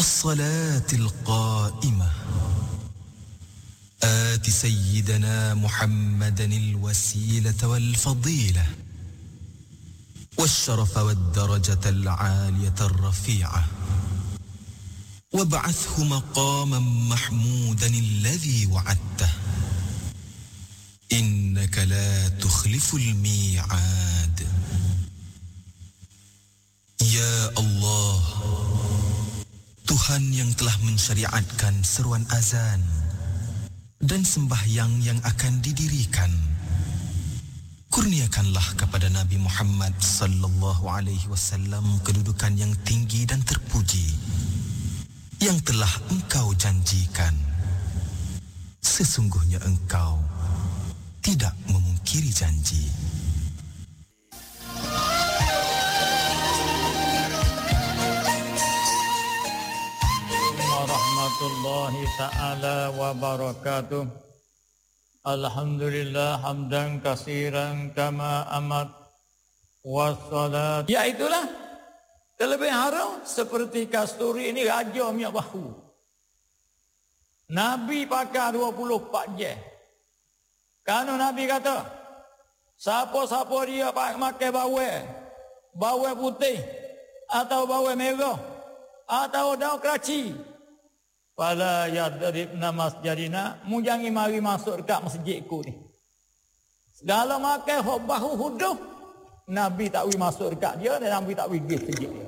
والصلاة القائمة آت سيدنا محمدا الوسيلة والفضيلة والشرف والدرجة العالية الرفيعة وابعثه مقاما محمودا الذي وعدته إنك لا تخلف الميعاد. Ya Allah, Tuhan yang telah mensyariatkan seruan azan dan sembahyang yang akan didirikan, kurniakanlah kepada Nabi Muhammad sallallahu alaihi wasallam kedudukan yang tinggi dan terpuji yang telah Engkau janjikan. Sesungguhnya Engkau tidak memungkiri janji. Warahmatullahi ta'ala wabarakatuh. Alhamdulillah hamdan kasiran kama amat wassalat. Ya itulah terlebih harum seperti kasturi ini raja minyak bahu. Nabi pakai 24 jam. Kerana Nabi kata, siapa-siapa dia pakai bawang putih atau bawang merah atau daun keraci, fala yadribna masjidina, mu jangan mari masuk dekat masjidku ni. Segala makan bahu huduh, Nabi tak boleh masuk dekat dia dan Nabi tak boleh pergi masjid dia.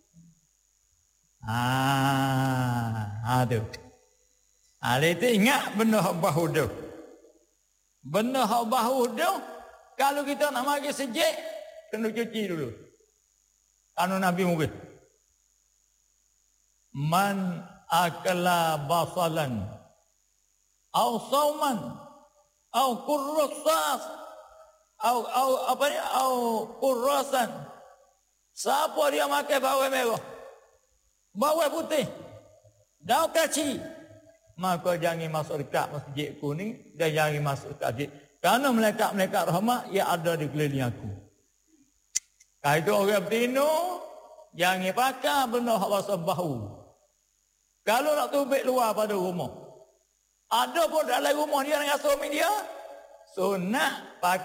Aduh. Itu ingat benda bahu huduh. Benda bahu huduh, kalau kita nak mari masjid, kena cuci dulu. Anu Nabi mungkin. Man akala basalan au sauman au kurrasas au kurrasan, siapa dia makan bawang merah, bawang putih, daun keraci, maka jangan masuk dekat masjidku ni dan jangan masuk dekat masjid, kerana malaikat-malaikat rahmat yang ada di keliling aku. Kalau itu orang betina, jangan pakai benda basah bahu. Kalau nak tubik luar pada rumah, ada pun dalam rumah dia dengan suami dia, sunat pakai